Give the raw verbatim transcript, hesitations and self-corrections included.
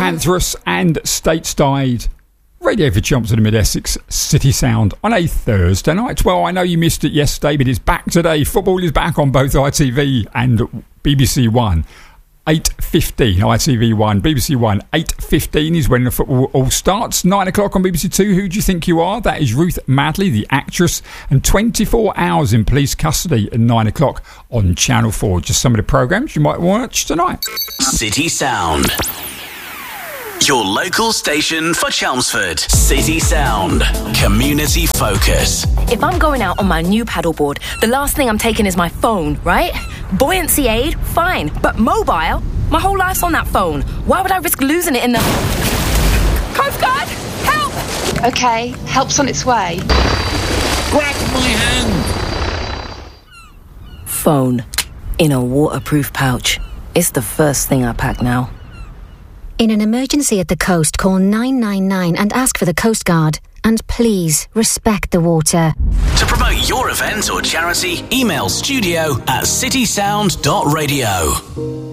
Pantherus and Stateside. Radio for Chomps of the Mid-Essex City Sound on a Thursday night. Well, I know you missed it yesterday, but it's back today. Football is back on both I T V and B B C One. eight fifteen, I T V One, B B C One. eight fifteen is when the football all starts. nine o'clock on B B C Two, Who Do You Think You Are? That is Ruth Madley, the actress. And twenty-four hours in police custody at nine o'clock on Channel four. Just some of the programmes you might watch tonight. City Sound. Your local station for Chelmsford. City Sound. Community focus. If I'm going out on my new paddleboard, the last thing I'm taking is my phone, right? Buoyancy aid, fine. But mobile? My whole life's on that phone. Why would I risk losing it in the... Coast Guard! Help! OK, help's on its way. Grab my hand! Phone. In a waterproof pouch. It's the first thing I pack now. In an emergency at the coast, call nine nine nine and ask for the Coast Guard. And please, respect the water. To promote your event or charity, email studio at citysound dot radio.